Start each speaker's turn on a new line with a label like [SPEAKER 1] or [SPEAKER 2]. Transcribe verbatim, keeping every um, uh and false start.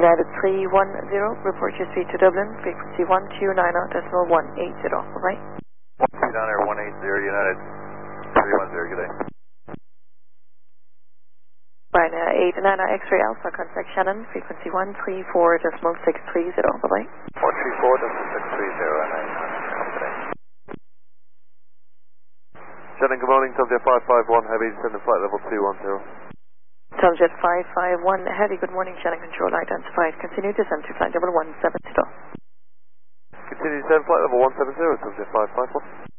[SPEAKER 1] United three one zero, report your speed to Dublin, frequency one two nine zero decimal one eight zero, bye-bye.
[SPEAKER 2] one two nine zero one eight zero, United three one zero, good day.
[SPEAKER 1] Ryanair eight nine X-ray Alpha, contact Shannon, frequency one three four decimal six three zero, bye-bye.
[SPEAKER 2] one three four decimal six three zero, and nine, good day. Shannon, good morning, Tom Jet five five one, heavy, descending flight level two one zero.
[SPEAKER 1] Tomjet five five one, heavy, good morning, Shannon control identified. Continue descent to flight level one seven zero.
[SPEAKER 2] Continue descend flight level one seven zero, Tomjet five five one.